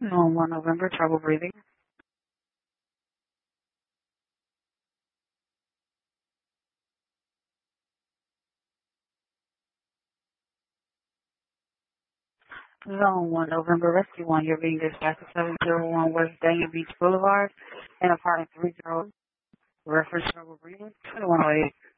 No, 1 November, trouble breathing. Zone 1 November, Rescue 1, you're being dispatched to 701 West Dania Beach Boulevard and apartment 30, reference trouble breathing, 2108.